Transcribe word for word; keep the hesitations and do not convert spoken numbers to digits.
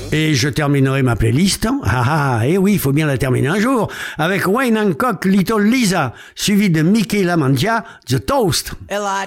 Et je terminerai ma playlist. Ah ah, et oui, il faut bien la terminer un jour. Avec Wayne Hancock, Little Lisa, suivi de Mickey LaMantia, The Toast. Ella